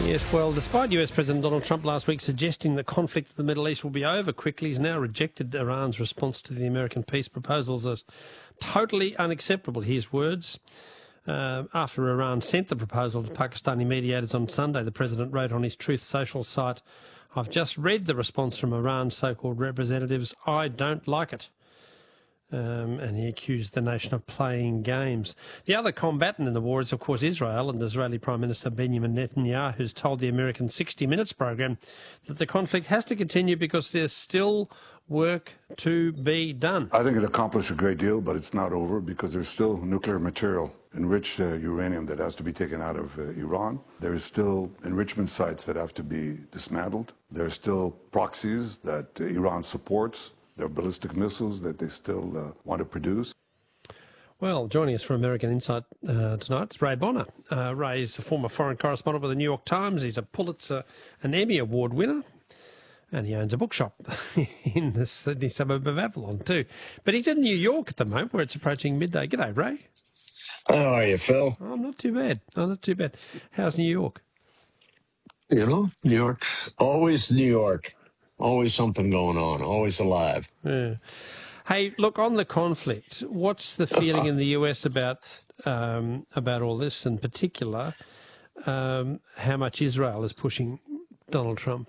Yes, well, despite US President Donald Trump last week suggesting the conflict in the Middle East will be over quickly, he's now rejected Iran's response to the American peace proposals as totally unacceptable. His words. After Iran sent the proposal to Pakistani mediators on Sunday, the president wrote on his Truth Social site, "I've just read the response from Iran's so-called representatives. I don't like it." And he accused the nation of playing games. The other combatant in the war is, of course, Israel, and Israeli Prime Minister Benjamin Netanyahu has told the American 60 Minutes program that the conflict has to continue because there's still work to be done. I think it accomplished a great deal, but it's not over because there's still nuclear material, enriched uranium that has to be taken out of Iran. There's still enrichment sites that have to be dismantled. There are still proxies that Iran supports. There are ballistic missiles that they still want to produce. Well, joining us for American Insight tonight is Ray Bonner. Ray is a former foreign correspondent with the New York Times. He's a Pulitzer and Emmy Award winner, and he owns a bookshop in the Sydney suburb of Avalon too. But he's in New York at the moment where it's approaching midday. G'day, Ray. How are you, Phil? Oh, not too bad. Oh, not too bad. How's New York? You know, New York's always New York. Always something going on. Always alive. Yeah. Hey, look, on the conflict, what's the feeling in the US about all this, in particular, how much Israel is pushing Donald Trump?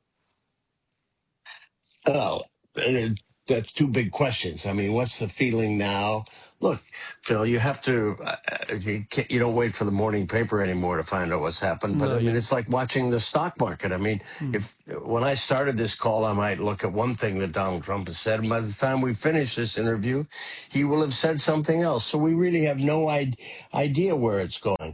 Oh, that's two big questions. I mean, what's the feeling now? Look, Phil, you have to, you don't wait for the morning paper anymore to find out what's happened. But No, I mean, it's like watching the stock market. I mean, when I started this call, I might look at one thing that Donald Trump has said. And by the time we finish this interview, he will have said something else. So we really have no idea where it's going.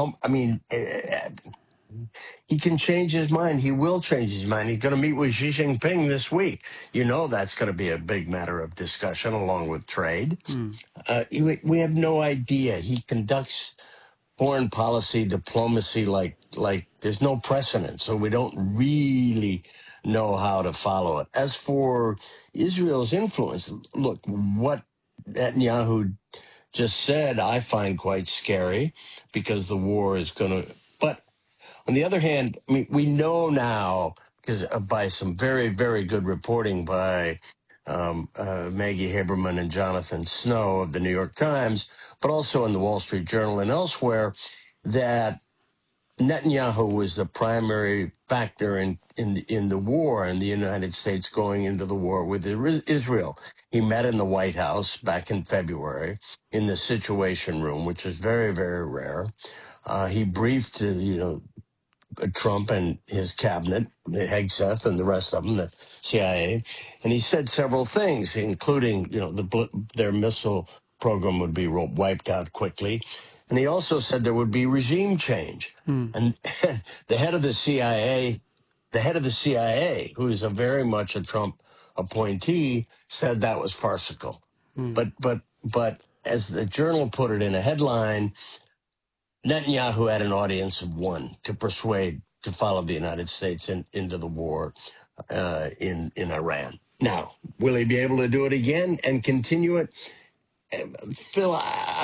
He can change his mind. He will change his mind. He's going to meet with Xi Jinping this week. You know that's going to be a big matter of discussion along with trade. We have no idea. He conducts foreign policy, diplomacy like there's no precedent. So we don't really know how to follow it. As for Israel's influence, look, what Netanyahu just said, I find quite scary because the war is going to... But on the other hand, I mean, we know now, because by some very, very good reporting by Maggie Haberman and Jonathan Snow of the New York Times, but also in the Wall Street Journal and elsewhere, that Netanyahu was the primary factor in the war and the United States going into the war with Israel. He met in the White House back in February in the Situation Room, which is very, very rare. He briefed, Trump and his cabinet, Hegseth and the rest of them, the CIA, and he said several things, including, their missile program would be wiped out quickly. And he also said there would be regime change. And the head of the CIA, who is very much a Trump appointee, said that was farcical. But as the Journal put it in a headline, Netanyahu had an audience of one to persuade to follow the United States into the war in Iran. Now, will he be able to do it again and continue it? Phil,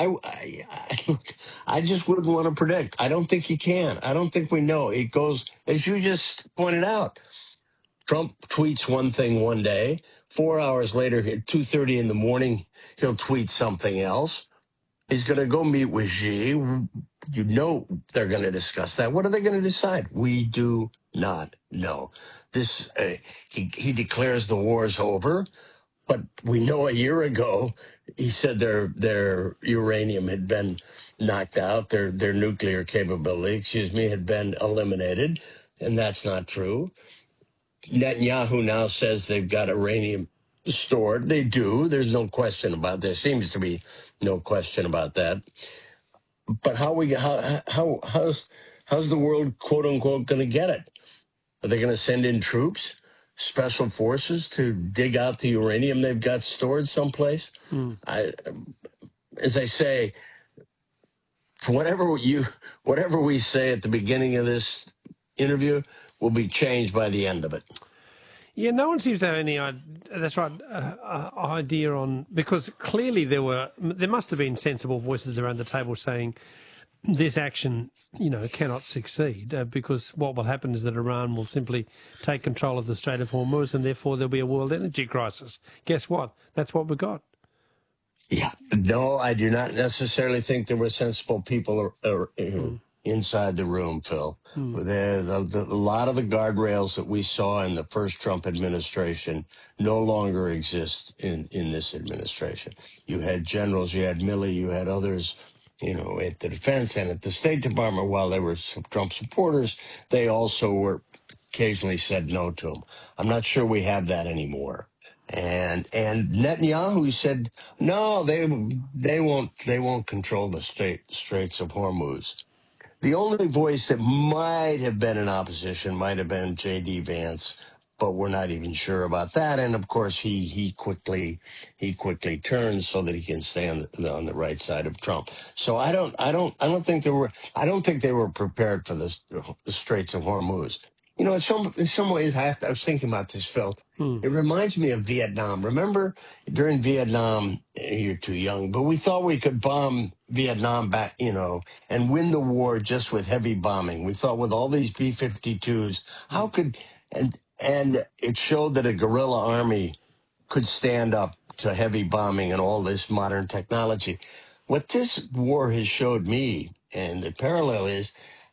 I just wouldn't want to predict. I don't think he can. I don't think we know. It goes, as you just pointed out, Trump tweets one thing one day. 4 hours later, at 2:30 in the morning, he'll tweet something else. He's going to go meet with Xi. You know they're going to discuss that. What are they going to decide? We do not know. This he declares the war's over, but we know a year ago he said their uranium had been knocked out, their nuclear capability, had been eliminated, and that's not true. Netanyahu now says they've got uranium stored. They do. There's no question about there seems to be no question about that. But how's the world, quote unquote, going to get it? Are they going to send in troops, special forces to dig out the uranium they've got stored someplace? As I say, whatever we say at the beginning of this interview will be changed by the end of it. Yeah, no one seems to have any idea on, because clearly there must have been sensible voices around the table saying this action, cannot succeed because what will happen is that Iran will simply take control of the Strait of Hormuz and therefore there'll be a world energy crisis. Guess what? That's what we've got. Yeah. No, I do not necessarily think there were sensible people inside the room, Phil. A lot of the guardrails that we saw in the first Trump administration no longer exist in this administration. You had generals, you had Milley, you had others, at the defense and at the State Department, while they were Trump supporters, they also were occasionally said no to him. I'm not sure we have that anymore. And Netanyahu said, no, they won't control the Straits of Hormuz. The only voice that might have been in opposition might have been J.D. Vance, but we're not even sure about that. And of course, he quickly turns so that he can stay on the right side of Trump. So I don't think they were prepared for the Straits of Hormuz. In some ways, I was thinking about this, Phil. It reminds me of Vietnam. Remember during Vietnam, you're too young, but we thought we could bomb Vietnam back, and win the war just with heavy bombing. We thought with all these B-52s, and it showed that a guerrilla army could stand up to heavy bombing and all this modern technology. What this war has showed me, and the parallel is,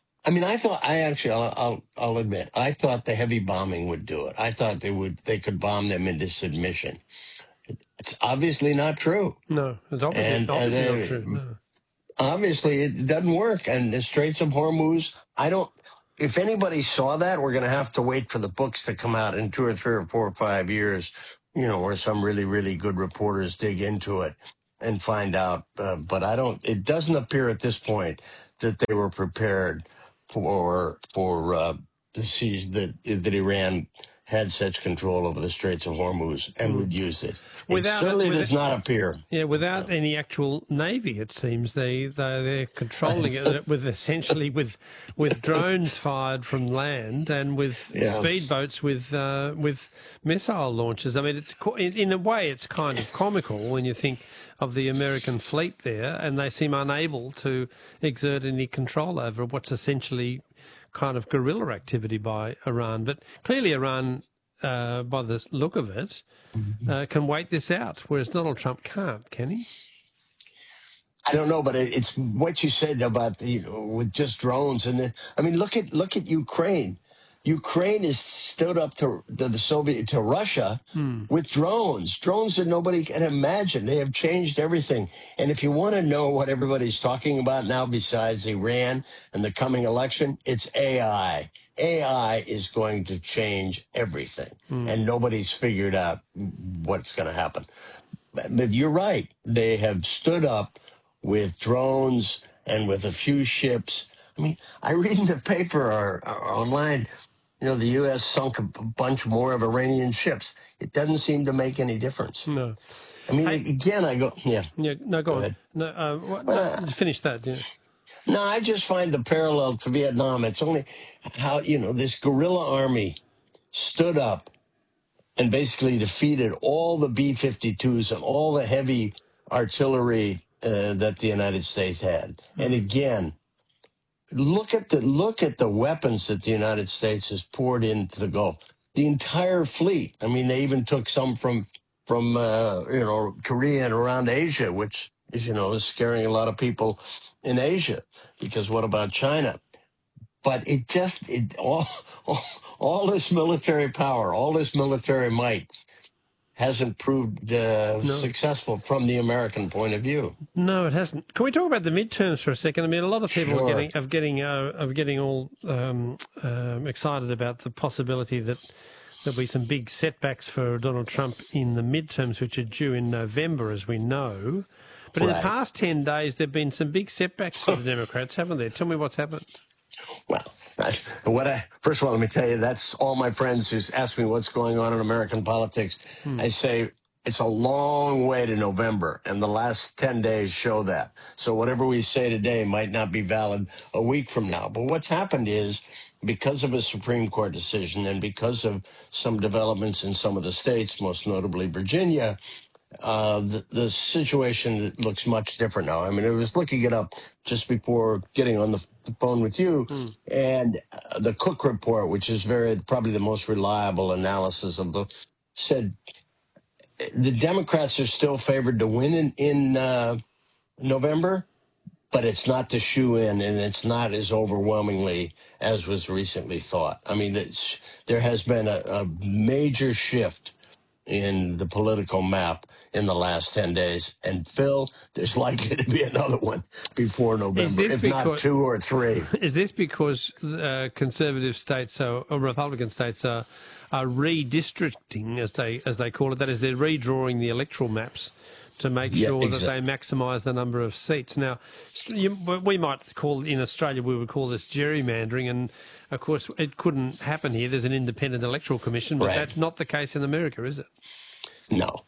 I'll admit, I thought the heavy bombing would do it. I thought they could bomb them into submission. It's obviously not true. No, it's obviously not true. No. Obviously, it doesn't work. And the Straits of Hormuz, if anybody saw that, we're going to have to wait for the books to come out in 2 or 3 or 4 or 5 years, where some really, really good reporters dig into it and find out. But it doesn't appear at this point that they were prepared for the siege that Iran had such control over the Straits of Hormuz and would use it. It certainly does not appear. Yeah, without any actual navy, it seems they're controlling it with drones fired from land and with speedboats with missile launches. I mean, in a way it's kind of comical when you think of the American fleet there, and they seem unable to exert any control over what's essentially kind of guerrilla activity by Iran. But clearly Iran, by the look of it, can wait this out, whereas Donald Trump can't, can he? I don't know, but it's what you said about with just drones, and look at Ukraine. Ukraine has stood up to Russia with drones that nobody can imagine. They have changed everything. And if you want to know what everybody's talking about now besides Iran and the coming election, it's AI. AI is going to change everything. And nobody's figured out what's going to happen. But you're right. They have stood up with drones and with a few ships. I read in the paper or online, the U.S. sunk a bunch more of Iranian ships. It doesn't seem to make any difference. No. Again, I go, yeah. Yeah, no, go on. Ahead. No, finish that, yeah. No, I just find the parallel to Vietnam. It's only how, this guerrilla army stood up and basically defeated all the B-52s and all the heavy artillery that the United States had. And again, look at the weapons that the United States has poured into the Gulf. The entire fleet. They even took some from Korea and around Asia, which is scaring a lot of people in Asia. Because what about China? But all this military power, all this military might hasn't proved successful from the American point of view. No, it hasn't. Can we talk about the midterms for a second? A lot of people are getting all excited about the possibility that there'll be some big setbacks for Donald Trump in the midterms, which are due in November, as we know. But in the past 10 days, there have been some big setbacks for the Democrats, haven't there? Tell me what's happened. Well, first of all, let me tell you, that's all my friends who ask me what's going on in American politics. I say it's a long way to November, and the last 10 days show that. So whatever we say today might not be valid a week from now. But what's happened is, because of a Supreme Court decision and because of some developments in some of the states, most notably Virginia, the situation looks much different now. I mean, I was looking it up just before getting on the phone with you, and the Cook report, which is probably the most reliable analysis of said the Democrats are still favored to win in November, but it's not the shoe-in, and it's not as overwhelmingly as was recently thought. I mean, there has been a major shift in the political map in the last 10 days. And Phil, there's likely to be another one before November, if not 2 or 3. Is this because conservative states or Republican states are redistricting, as they call it? That is, they're redrawing the electoral maps to make sure that they maximise the number of seats. Now, we might call, in Australia, we would call this gerrymandering, and of course it couldn't happen here. There's an independent electoral commission, but that's not the case in America, is it? No,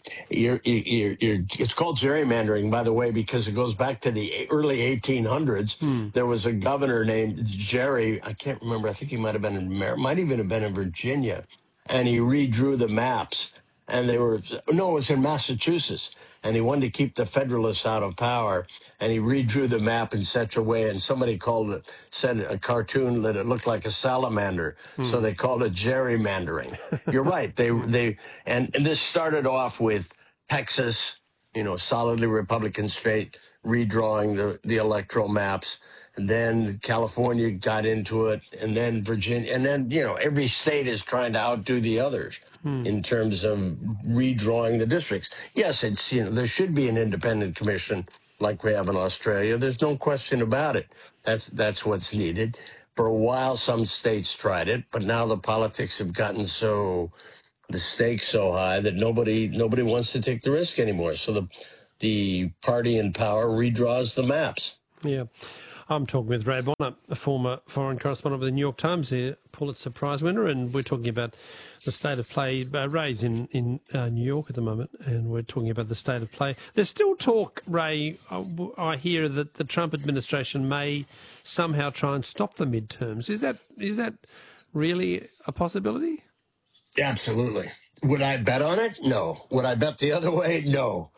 it's called gerrymandering, by the way, because it goes back to the early 1800s. There was a governor named Jerry. I can't remember. I think he might have been might even have been in Virginia, and he redrew the maps. And it was in Massachusetts, and he wanted to keep the Federalists out of power, and he redrew the map in such a way, and somebody said a cartoon that it looked like a salamander, so they called it gerrymandering. You're right. And this started off with Texas, solidly Republican state, redrawing the electoral maps. And then California got into it, and then Virginia, and then, every state is trying to outdo the others in terms of redrawing the districts. Yes, there should be an independent commission like we have in Australia. There's no question about it. That's what's needed. For a while, some states tried it, but now the politics have gotten the stakes so high that nobody wants to take the risk anymore. So the party in power redraws the maps. Yeah. I'm talking with Ray Bonner, a former foreign correspondent of the New York Times, a Pulitzer Prize winner, and we're talking about the state of play. Ray's in New York at the moment, and we're talking about the state of play. There's still talk, Ray, I hear that the Trump administration may somehow try and stop the midterms. Is that really a possibility? Absolutely. Would I bet on it? No. Would I bet the other way? No.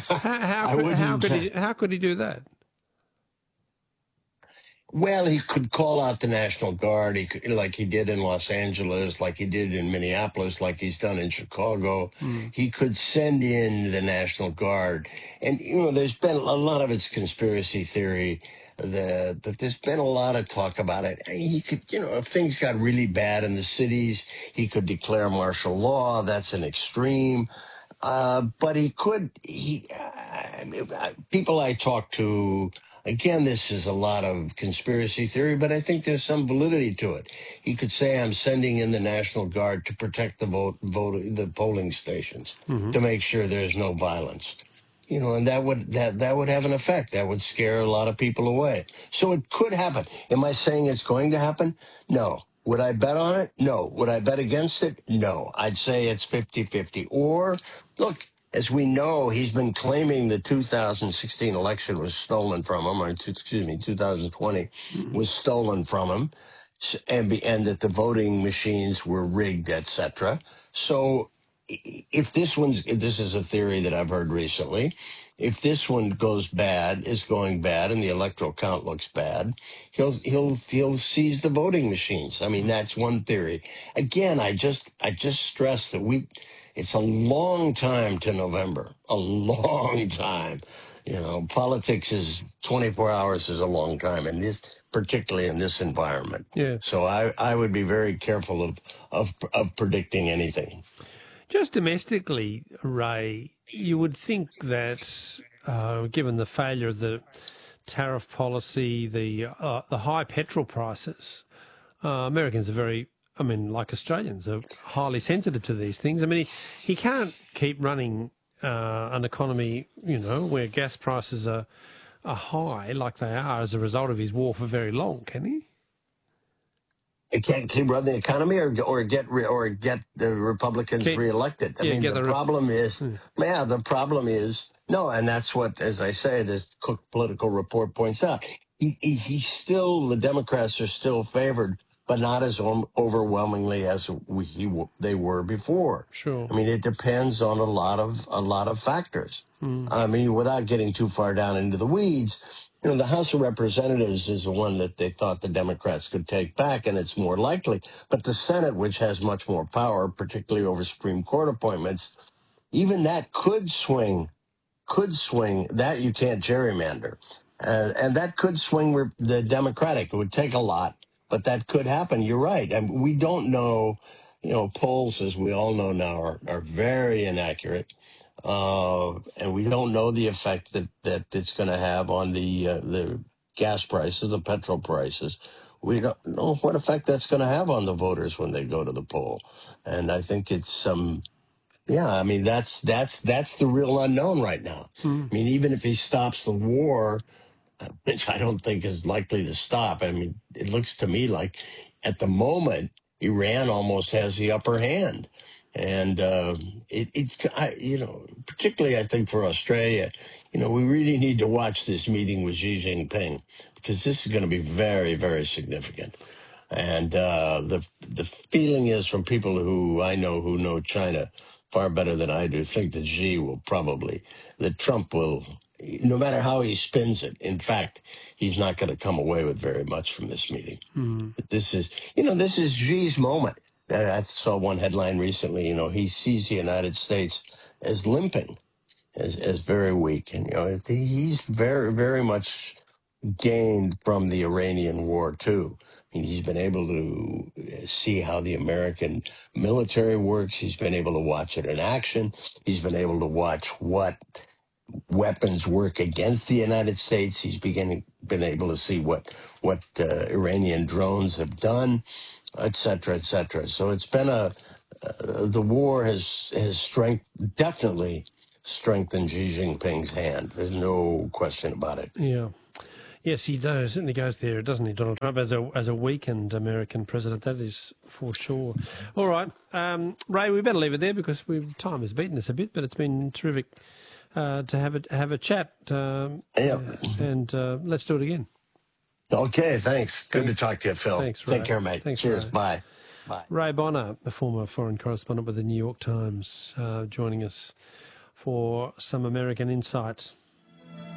How could he do that? Well, he could call out the National Guard, like he did in Los Angeles, like he did in Minneapolis, like he's done in Chicago. He could send in the National Guard. And, there's been a lot of it's conspiracy theory that there's been a lot of talk about it. He could, if things got really bad in the cities, he could declare martial law. That's an extreme. But people I talk to, again, this is a lot of conspiracy theory, but I think there's some validity to it. He could say, I'm sending in the National Guard to protect the polling stations, to make sure there's no violence. And that would have an effect. That would scare a lot of people away. So it could happen. Am I saying it's going to happen? No. Would I bet on it? No. Would I bet against it? No. I'd say it's 50-50. Or, look, as we know, he's been claiming the 2016 election was stolen from him, or 2020 was stolen from him, and that the voting machines were rigged, etc. So if this is a theory that I've heard recently, if this one is going bad, and the electoral count looks bad, he'll seize the voting machines. I mean, that's one theory. Again, I just stress that it's a long time to November, a long time. Politics is 24 hours is a long time, and particularly in this environment. Yeah. So I would be very careful of predicting anything. Just domestically, Ray, you would think that given the failure of the tariff policy, the high petrol prices, Americans are like Australians, are highly sensitive to these things. I mean, he can't keep running an economy, where gas prices are high like they are as a result of his war for very long, can he? It can't keep running the economy or get the Republicans reelected. I mean, the problem is no, and that's what, as I say, this Cook political report points out. The Democrats are still favored but not as overwhelmingly as they were before. Sure. I mean, it depends on a lot of factors. I mean, without getting too far down into the weeds, the House of Representatives is the one that they thought the Democrats could take back, and it's more likely. But the Senate, which has much more power, particularly over Supreme Court appointments, even that could swing that you can't gerrymander. And that could swing the Democratic. It would take a lot, but that could happen. You're right. And we don't know, polls, as we all know now, are very inaccurate. And we don't know the effect that it's going to have on the gas prices, the petrol prices. We don't know what effect that's going to have on the voters when they go to the poll. And I think it's yeah, I mean that's the real unknown right now. I mean, even if he stops the war, which I don't think is likely to stop. I mean, it looks to me like at the moment Iran almost has the upper hand, and particularly I think for Australia, we really need to watch this meeting with Xi Jinping because this is going to be very, very significant. And the feeling is from people who I know who know China far better than I do, think that Trump will, no matter how he spins it. In fact, he's not going to come away with very much from this meeting. This is Xi's moment. I saw one headline recently. He sees the United States as limping, as very weak, and he's very, very much gained from the Iranian war too. I mean, he's been able to see how the American military works. He's been able to watch it in action. He's been able to watch what weapons work against the United States. He's been able to see what Iranian drones have done, et cetera, et cetera. So it's been the war has definitely strengthened Xi Jinping's hand. There's no question about it. Yeah. Yes, he does. Certainly goes there, doesn't he, Donald Trump, as a weakened American president? That is for sure. All right, Ray, we better leave it there because time has beaten us a bit, but it's been terrific to have a chat. Yeah. And let's do it again. Okay, thanks. Good to talk to you, Phil. Thanks, Ray. Take care, mate. Thanks, Cheers. Ray. Bye. Bye. Ray Bonner, the former foreign correspondent with the New York Times, joining us for some American insights.